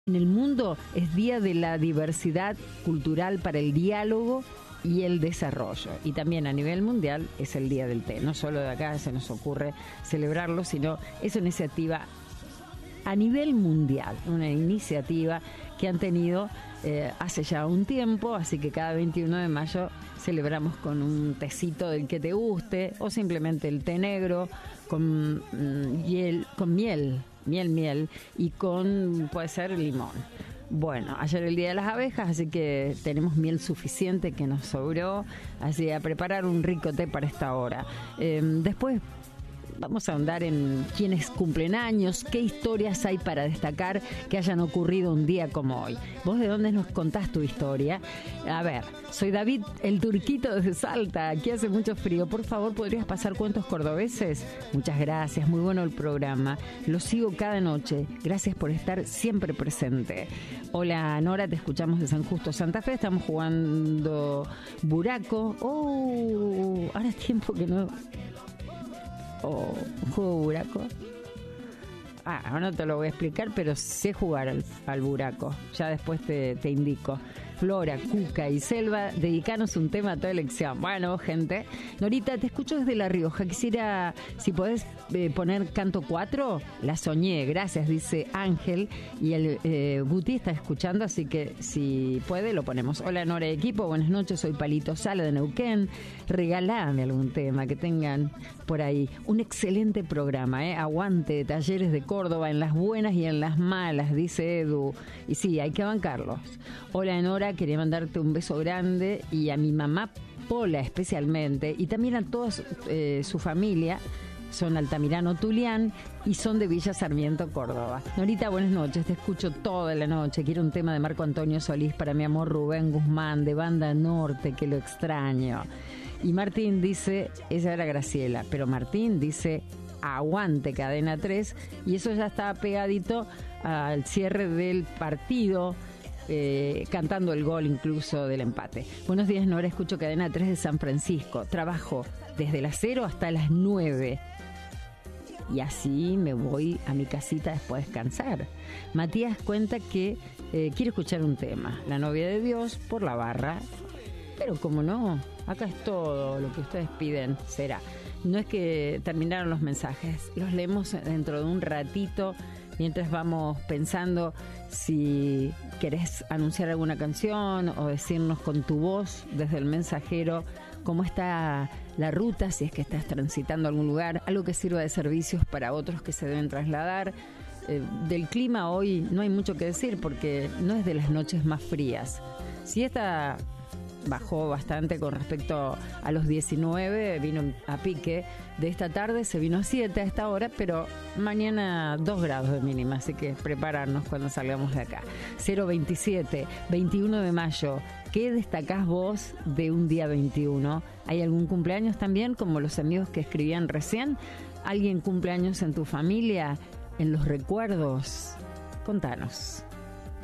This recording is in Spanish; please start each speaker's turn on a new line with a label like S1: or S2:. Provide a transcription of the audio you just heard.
S1: En el mundo es Día de la Diversidad Cultural para el Diálogo y el Desarrollo. Y también a nivel mundial es el Día del Té. No solo de acá se nos ocurre celebrarlo, sino es una iniciativa a nivel mundial, una iniciativa que han tenido hace ya un tiempo, así que cada 21 de mayo celebramos con un tecito del que te guste o simplemente el té negro con miel y con, puede ser, limón. Bueno, ayer el Día de las Abejas, así que tenemos miel suficiente que nos sobró, así a preparar un rico té para esta hora. Después vamos a ahondar en quiénes cumplen años, qué historias hay para destacar que hayan ocurrido un día como hoy. ¿Vos de dónde nos contás tu historia? A ver, soy David, el turquito desde Salta. Aquí hace mucho frío. Por favor, ¿podrías pasar cuentos cordobeses? Muchas gracias, muy bueno el programa. Lo sigo cada noche. Gracias por estar siempre presente. Hola, Nora, te escuchamos de San Justo, Santa Fe. Estamos jugando buraco. Ahora es tiempo que no... un juego de buraco. Ahora no te lo voy a explicar, pero sé jugar al buraco. Ya después te indico. Flora, Cuca y Selva, dedicanos un tema a toda elección. Bueno, gente, Norita, te escucho desde La Rioja. Quisiera, si podés poner Canto 4, la soñé, gracias, dice Ángel. Y el Guti está escuchando, así que si puede lo ponemos. Hola, Nora y equipo, buenas noches, soy Palito Sala de Neuquén. Regalame algún tema que tengan por ahí. Un excelente programa, aguante, Talleres de Córdoba en las buenas y en las malas, dice Edu. Y sí, hay que bancarlos. Hola, Nora, quería mandarte un beso grande y a mi mamá Pola especialmente y también a toda su familia. Son Altamirano Tulián y son de Villa Sarmiento, Córdoba. Norita, buenas noches, te escucho toda la noche. Quiero un tema de Marco Antonio Solís para mi amor Rubén Guzmán de Banda Norte, que lo extraño. Y Martín dice, esa era Graciela, pero Martín dice aguante Cadena 3 y eso ya está pegadito al cierre del partido. Cantando el gol incluso del empate. Buenos días, Nora, escucho Cadena 3 de San Francisco. Trabajo desde las 0 hasta las 9. Y así me voy a mi casita después de descansar. Matías cuenta que quiere escuchar un tema. La novia de Dios por La Barra. Pero como no, acá es todo lo que ustedes piden, será. No es que terminaron los mensajes. Los leemos dentro de un ratito. Mientras vamos pensando si querés anunciar alguna canción o decirnos con tu voz desde el mensajero cómo está la ruta, si es que estás transitando algún lugar, algo que sirva de servicios para otros que se deben trasladar. Del clima hoy no hay mucho que decir porque no es de las noches más frías. Si esta bajó bastante con respecto a los 19, vino a pique. De esta tarde se vino a 7 a esta hora, pero mañana 2 grados de mínima, así que prepararnos cuando salgamos de acá. 027, 21 de mayo. ¿Qué destacás vos de un día 21? ¿Hay algún cumpleaños también, como los amigos que escribían recién? ¿Alguien cumpleaños en tu familia? ¿En los recuerdos? Contanos.